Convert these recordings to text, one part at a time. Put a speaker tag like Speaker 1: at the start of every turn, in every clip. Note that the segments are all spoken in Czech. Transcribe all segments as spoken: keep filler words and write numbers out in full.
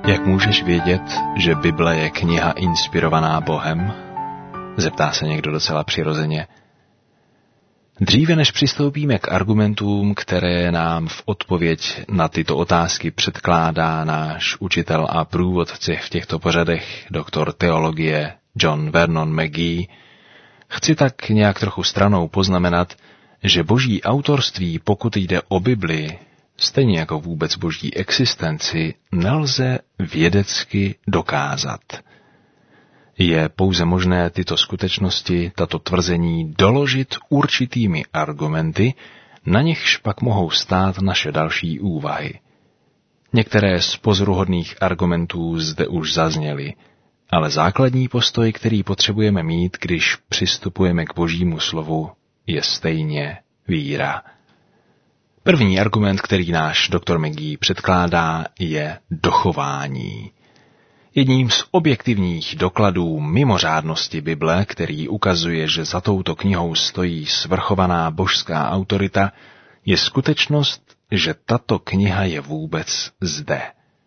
Speaker 1: Jak můžeš vědět, že Bible je kniha inspirovaná Bohem? Zeptá se někdo docela přirozeně. Dříve než přistoupíme k argumentům, které nám v odpověď na tyto otázky předkládá náš učitel a průvodce v těchto pořadech, doktor teologie John Vernon McGee, chci tak nějak trochu stranou poznamenat, že boží autorství, pokud jde o Bibli, stejně jako vůbec boží existenci, nelze vědecky dokázat. Je pouze možné tyto skutečnosti, tato tvrzení doložit určitými argumenty, na nichž pak mohou stát naše další úvahy. Některé z pozoruhodných argumentů zde už zazněly, ale základní postoj, který potřebujeme mít, když přistupujeme k božímu slovu, je stejně víra. První argument, který náš doktor McGee předkládá, je dochování. Jedním z objektivních dokladů mimořádnosti Bible, který ukazuje, že za touto knihou stojí svrchovaná božská autorita, je skutečnost, že tato kniha je vůbec zde.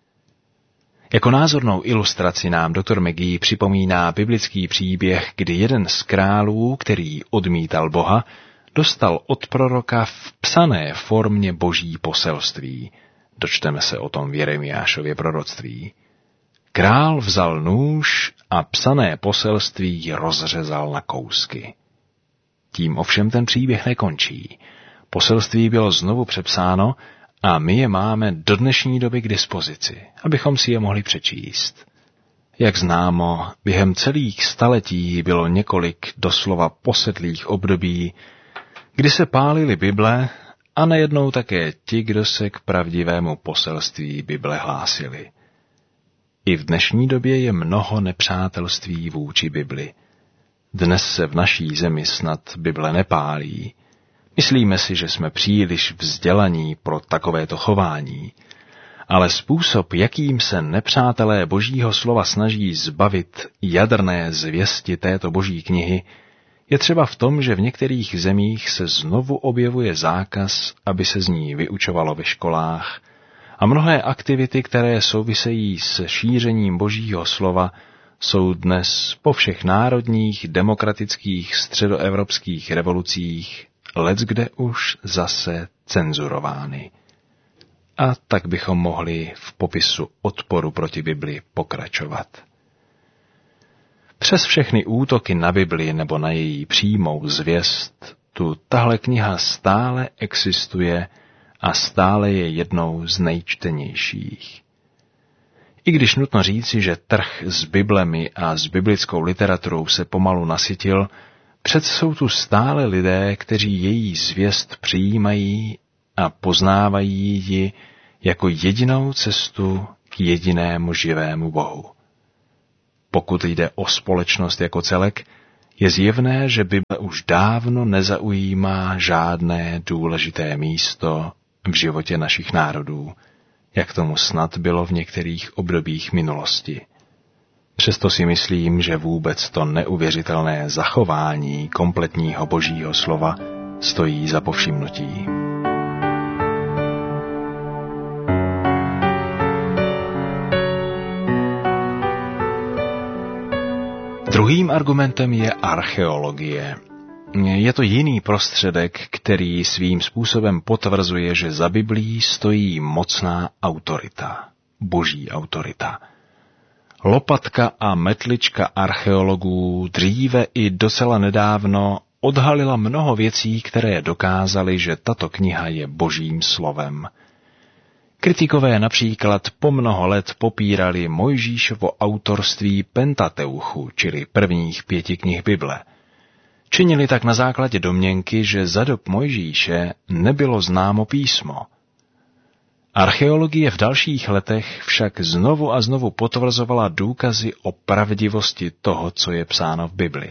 Speaker 1: Jako názornou ilustraci nám doktor McGee připomíná biblický příběh, kdy jeden z králů, který odmítal Boha, dostal od proroka v psané formě boží poselství. Dočteme se o tom v Jeremiášově proroctví. Král vzal nůž a psané poselství rozřezal na kousky. Tím ovšem ten příběh nekončí. Poselství bylo znovu přepsáno a my je máme do dnešní doby k dispozici, abychom si je mohli přečíst. Jak známo, během celých staletí bylo několik doslova posedlých období, kdy se pálily Bible a nejednou také ti, kdo se k pravdivému poselství Bible hlásili. I v dnešní době je mnoho nepřátelství vůči Bibli. Dnes se v naší zemi snad Bible nepálí. Myslíme si, že jsme příliš vzdělaní pro takovéto chování, ale způsob, jakým se nepřátelé božího slova snaží zbavit jadrné zvěsti této boží knihy, je třeba v tom, že v některých zemích se znovu objevuje zákaz, aby se z ní vyučovalo ve školách, a mnohé aktivity, které souvisejí s šířením božího slova, jsou dnes po všech národních, demokratických, středoevropských revolucích leckde už zase cenzurovány. A tak bychom mohli v popisu odporu proti Bibli pokračovat. Přes všechny útoky na Bibli nebo na její přímou zvěst, tu tahle kniha stále existuje a stále je jednou z nejčtenějších. I když nutno říci, že trh s Biblemi a s biblickou literaturou se pomalu nasytil, přece jsou tu stále lidé, kteří její zvěst přijímají a poznávají ji jako jedinou cestu k jedinému živému Bohu. Pokud jde o společnost jako celek, je zjevné, že Bible už dávno nezaujímá žádné důležité místo v životě našich národů, jak tomu snad bylo v některých obdobích minulosti. Přesto si myslím, že vůbec to neuvěřitelné zachování kompletního božího slova stojí za povšimnutí. Druhým argumentem je archeologie. Je to jiný prostředek, který svým způsobem potvrzuje, že za Biblí stojí mocná autorita, boží autorita. Lopatka a metlička archeologů dříve i docela nedávno odhalila mnoho věcí, které dokázaly, že tato kniha je božím slovem. Kritikové například po mnoho let popírali Mojžíšovo autorství Pentateuchu, čili prvních pěti knih Bible. Činili tak na základě domněnky, že za dob Mojžíše nebylo známo písmo. Archeologie v dalších letech však znovu a znovu potvrzovala důkazy o pravdivosti toho, co je psáno v Bibli.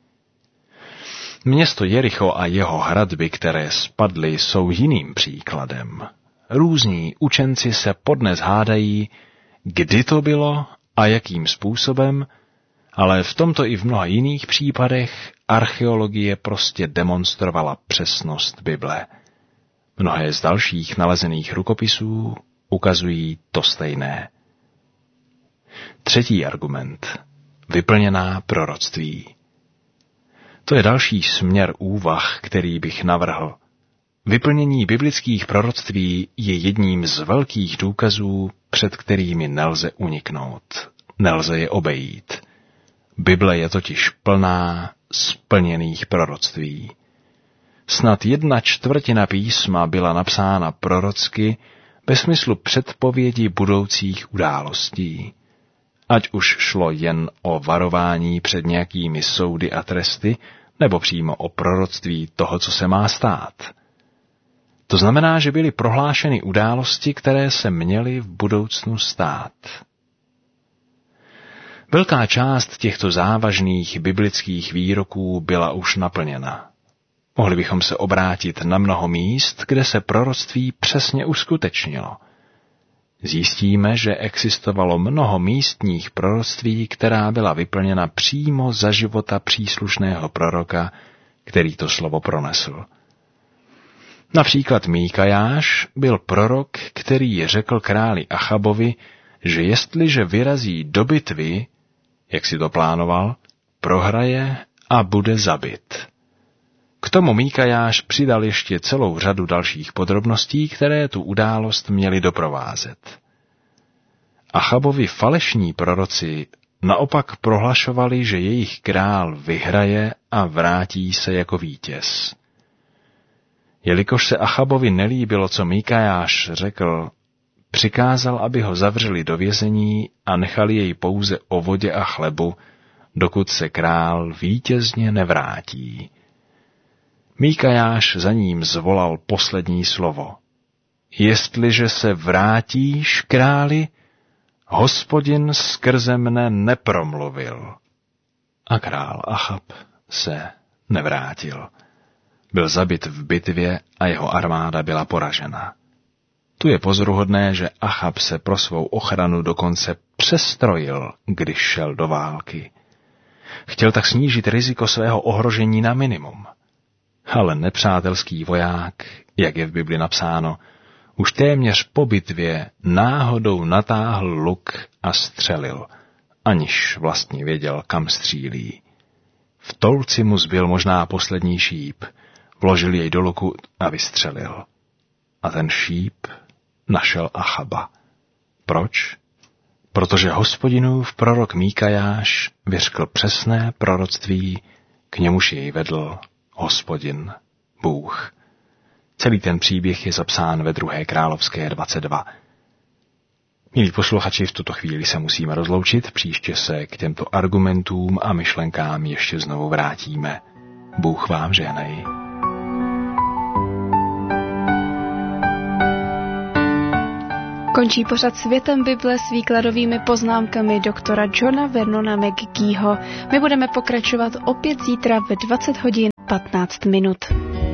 Speaker 1: Město Jericho a jeho hradby, které spadly, jsou jiným příkladem. Různí učenci se podnes hádají, kdy to bylo a jakým způsobem, ale v tomto i v mnoha jiných případech archeologie prostě demonstrovala přesnost Bible. Mnohé z dalších nalezených rukopisů ukazují to stejné. Třetí argument. Vyplněná proroctví. To je další směr úvah, který bych navrhl. Vyplnění biblických proroctví je jedním z velkých důkazů, před kterými nelze uniknout. Nelze je obejít. Bible je totiž plná splněných proroctví. Snad jedna čtvrtina písma byla napsána prorocky ve smyslu předpovědi budoucích událostí. Ať už šlo jen o varování před nějakými soudy a tresty, nebo přímo o proroctví toho, co se má stát. To znamená, že byly prohlášeny události, které se měly v budoucnu stát. Velká část těchto závažných biblických výroků byla už naplněna. Mohli bychom se obrátit na mnoho míst, kde se proroctví přesně uskutečnilo. Zjistíme, že existovalo mnoho místních proroctví, která byla vyplněna přímo za života příslušného proroka, který to slovo pronesl. Například Míkajáš byl prorok, který řekl králi Achabovi, že jestliže vyrazí do bitvy, jak si to plánoval, prohraje a bude zabit. K tomu Míkajáš přidal ještě celou řadu dalších podrobností, které tu událost měly doprovázet. Achabovi falešní proroci naopak prohlašovali, že jejich král vyhraje a vrátí se jako vítěz. Jelikož se Achabovi nelíbilo, co Míkajáš řekl, přikázal, aby ho zavřeli do vězení a nechali jej pouze o vodě a chlebu, dokud se král vítězně nevrátí. Míkajáš za ním zvolal poslední slovo. Jestliže se vrátíš, králi, Hospodin skrze mne nepromluvil. A král Achab se nevrátil. Byl zabit v bitvě a jeho armáda byla poražena. Tu je pozoruhodné, že Achab se pro svou ochranu dokonce přestrojil, když šel do války. Chtěl tak snížit riziko svého ohrožení na minimum. Ale nepřátelský voják, jak je v Bibli napsáno, už téměř po bitvě náhodou natáhl luk a střelil, aniž vlastně věděl, kam střílí. V tolci mu zbyl možná poslední šíp, vložil jej do luku a vystřelil. A ten šíp našel Achaba. Proč? Protože Hospodinův prorok Míkajáš vyřkl přesné proroctví, k němuž jej vedl Hospodin, Bůh. Celý ten příběh je zapsán ve druhé královské dvacet dva. Milí posluchači, v tuto chvíli se musíme rozloučit, příště se k těmto argumentům a myšlenkám ještě znovu vrátíme. Bůh vám žehnej.
Speaker 2: Končí pořad Světem Bible s výkladovými poznámkami doktora Johna Vernona McGeeho. My budeme pokračovat opět zítra ve dvacet hodin patnáct minut.